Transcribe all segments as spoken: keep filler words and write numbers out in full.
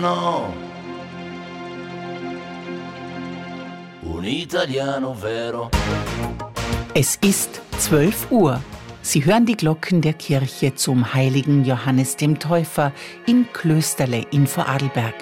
italiano, un italiano vero. Es ist zwölf Uhr. Sie hören die Glocken der Kirche zum heiligen Johannes dem Täufer in Klösterle in Vorarlberg.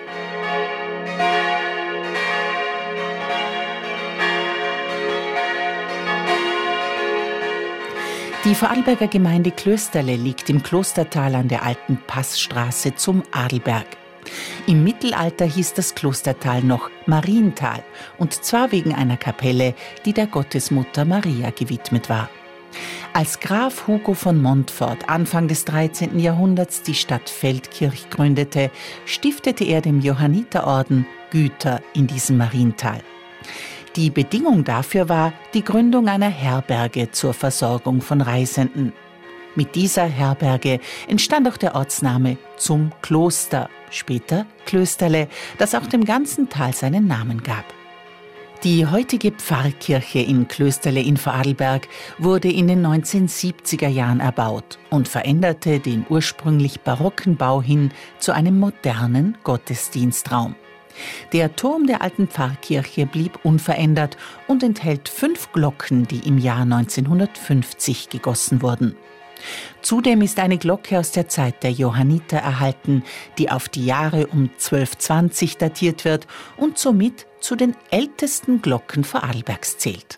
Die Vorarlberger Gemeinde Klösterle liegt im Klostertal an der alten Passstraße zum Adelberg. Im Mittelalter hieß das Klostertal noch Mariental, und zwar wegen einer Kapelle, die der Gottesmutter Maria gewidmet war. Als Graf Hugo von Montfort Anfang des dreizehnten Jahrhunderts die Stadt Feldkirch gründete, stiftete er dem Johanniterorden Güter in diesem Mariental. Die Bedingung dafür war die Gründung einer Herberge zur Versorgung von Reisenden. Mit dieser Herberge entstand auch der Ortsname Zum Kloster, später Klösterle, das auch dem ganzen Tal seinen Namen gab. Die heutige Pfarrkirche in Klösterle in Vorarlberg wurde in den neunzehnhundertsiebziger Jahren erbaut und veränderte den ursprünglich barocken Bau hin zu einem modernen Gottesdienstraum. Der Turm der alten Pfarrkirche blieb unverändert und enthält fünf Glocken, die im Jahr neunzehnhundertfünfzig gegossen wurden. Zudem ist eine Glocke aus der Zeit der Johanniter erhalten, die auf die Jahre um zwölfhundertzwanzig datiert wird und somit zu den ältesten Glocken Vorarlbergs zählt.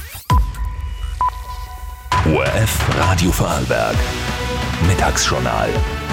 O R F Radio Vorarlberg. Mittagsjournal.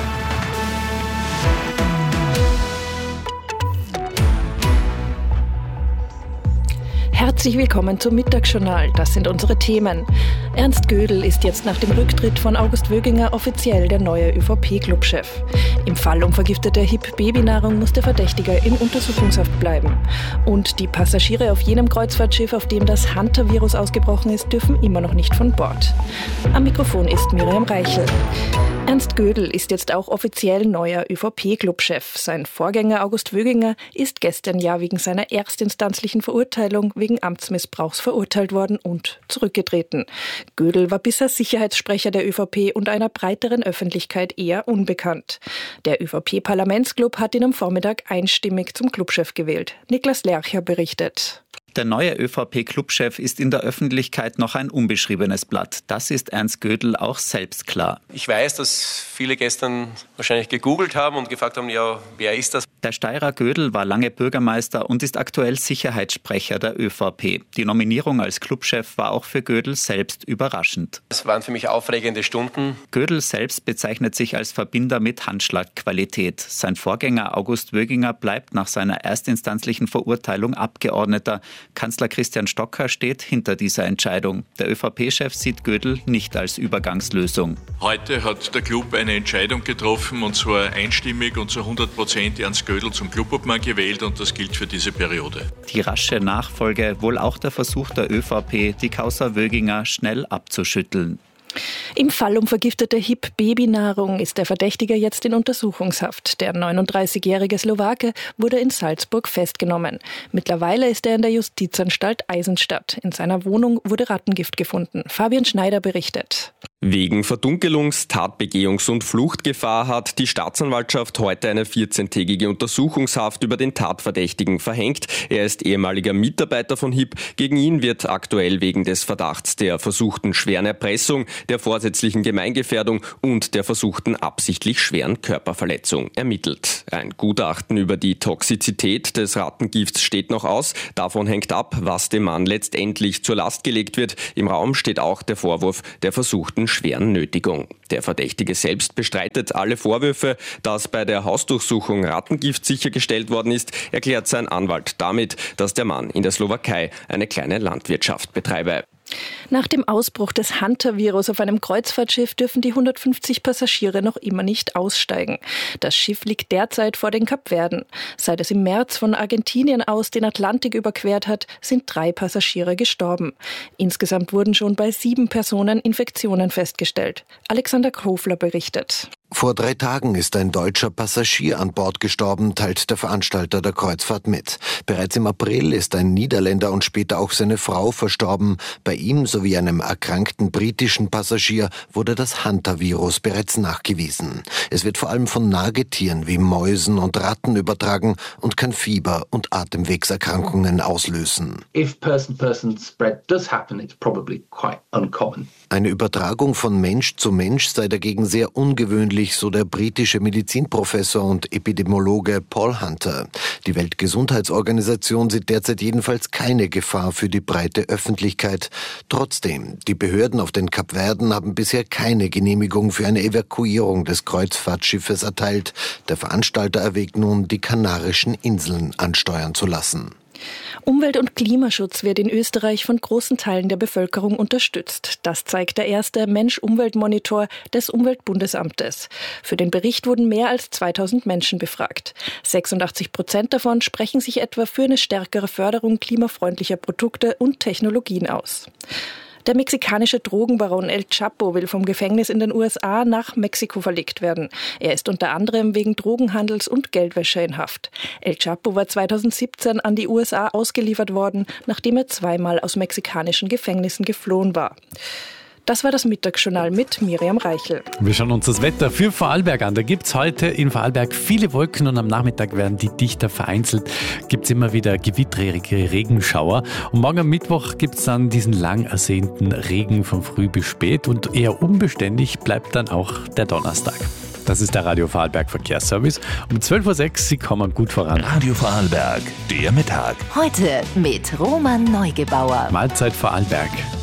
Herzlich willkommen zum Mittagsjournal. Das sind unsere Themen. Ernst Gödel ist jetzt nach dem Rücktritt von August Wöginger offiziell der neue ÖVP-Clubchef. Im Fall um vergiftete H I P-Babynahrung muss der Verdächtige in Untersuchungshaft bleiben. Und die Passagiere auf jenem Kreuzfahrtschiff, auf dem das Hunter-Virus ausgebrochen ist, dürfen immer noch nicht von Bord. Am Mikrofon ist Miriam Reichel. Ernst Gödel ist jetzt auch offiziell neuer ÖVP-Clubchef. Sein Vorgänger August Wöginger ist gestern ja wegen seiner erstinstanzlichen Verurteilung wegen Amtsmissbrauchs verurteilt worden und zurückgetreten. Gödel war bisher Sicherheitssprecher der ÖVP und einer breiteren Öffentlichkeit eher unbekannt. Der ÖVP-Parlamentsclub hat ihn am Vormittag einstimmig zum Clubchef gewählt. Niklas Lercher berichtet. Der neue ÖVP-Clubchef ist in der Öffentlichkeit noch ein unbeschriebenes Blatt. Das ist Ernst Gödel auch selbst klar. Ich weiß, dass viele gestern wahrscheinlich gegoogelt haben und gefragt haben, ja, wer ist das? Der Steirer Gödel war lange Bürgermeister und ist aktuell Sicherheitssprecher der ÖVP. Die Nominierung als Clubchef war auch für Gödel selbst überraschend. Es waren für mich aufregende Stunden. Gödel selbst bezeichnet sich als Verbinder mit Handschlagqualität. Sein Vorgänger August Wöginger bleibt nach seiner erstinstanzlichen Verurteilung Abgeordneter. Kanzler Christian Stocker steht hinter dieser Entscheidung. Der ÖVP-Chef sieht Gödel nicht als Übergangslösung. Heute hat der Club eine Entscheidung getroffen, und zwar einstimmig und zu hundert Prozent Ernst Gödel zum Clubobmann gewählt, und das gilt für diese Periode. Die rasche Nachfolge, wohl auch der Versuch der ÖVP, die Causa Wöginger schnell abzuschütteln. Im Fall um vergiftete H I P-Babynahrung ist der Verdächtige jetzt in Untersuchungshaft. Der neununddreißigjährige Slowake wurde in Salzburg festgenommen. Mittlerweile ist er in der Justizanstalt Eisenstadt. In seiner Wohnung wurde Rattengift gefunden. Fabian Schneider berichtet. Wegen Verdunkelungs-, Tatbegehungs- und Fluchtgefahr hat die Staatsanwaltschaft heute eine vierzehntägige Untersuchungshaft über den Tatverdächtigen verhängt. Er ist ehemaliger Mitarbeiter von H I P. Gegen ihn wird aktuell wegen des Verdachts der versuchten schweren Erpressung, der vorsätzlichen Gemeingefährdung und der versuchten absichtlich schweren Körperverletzung ermittelt. Ein Gutachten über die Toxizität des Rattengifts steht noch aus. Davon hängt ab, was dem Mann letztendlich zur Last gelegt wird. Im Raum steht auch der Vorwurf der versuchten schweren Nötigung. Der Verdächtige selbst bestreitet alle Vorwürfe. Dass bei der Hausdurchsuchung Rattengift sichergestellt worden ist, erklärt sein Anwalt damit, dass der Mann in der Slowakei eine kleine Landwirtschaft betreibe. Nach dem Ausbruch des Hunter-Virus auf einem Kreuzfahrtschiff dürfen die hundertfünfzig Passagiere noch immer nicht aussteigen. Das Schiff liegt derzeit vor den Kapverden. Seit es im März von Argentinien aus den Atlantik überquert hat, sind drei Passagiere gestorben. Insgesamt wurden schon bei sieben Personen Infektionen festgestellt. Alexander Kofler berichtet. Vor drei Tagen ist ein deutscher Passagier an Bord gestorben, teilt der Veranstalter der Kreuzfahrt mit. Bereits im April ist ein Niederländer und später auch seine Frau verstorben. Bei ihm sowie einem erkrankten britischen Passagier wurde das Hantavirus bereits nachgewiesen. Es wird vor allem von Nagetieren wie Mäusen und Ratten übertragen und kann Fieber und Atemwegserkrankungen auslösen. If person-person spread does happen, it's probably quite uncommon. Eine Übertragung von Mensch zu Mensch sei dagegen sehr ungewöhnlich, so der britische Medizinprofessor und Epidemiologe Paul Hunter. Die Weltgesundheitsorganisation sieht derzeit jedenfalls keine Gefahr für die breite Öffentlichkeit. Trotzdem, die Behörden auf den Kapverden haben bisher keine Genehmigung für eine Evakuierung des Kreuzfahrtschiffes erteilt. Der Veranstalter erwägt nun, die Kanarischen Inseln ansteuern zu lassen. Umwelt- und Klimaschutz wird in Österreich von großen Teilen der Bevölkerung unterstützt. Das zeigt der erste Mensch-Umwelt-Monitor des Umweltbundesamtes. Für den Bericht wurden mehr als zweitausend Menschen befragt. sechsundachtzig Prozent davon sprechen sich etwa für eine stärkere Förderung klimafreundlicher Produkte und Technologien aus. Der mexikanische Drogenbaron El Chapo will vom Gefängnis in den U S A nach Mexiko verlegt werden. Er ist unter anderem wegen Drogenhandels und Geldwäsche in Haft. El Chapo war zweitausendsiebzehn an die U S A ausgeliefert worden, nachdem er zweimal aus mexikanischen Gefängnissen geflohen war. Das war das Mittagsjournal mit Miriam Reichel. Wir schauen uns das Wetter für Vorarlberg an. Da gibt es heute in Vorarlberg viele Wolken und am Nachmittag werden die dichter vereinzelt. Gibt es immer wieder gewitterige Regenschauer. Und morgen am Mittwoch gibt es dann diesen lang ersehnten Regen von früh bis spät und eher unbeständig bleibt dann auch der Donnerstag. Das ist der Radio Vorarlberg Verkehrsservice. Um zwölf Uhr sechs, Sie kommen gut voran. Radio Vorarlberg, der Mittag. Heute mit Roman Neugebauer. Mahlzeit Vorarlberg.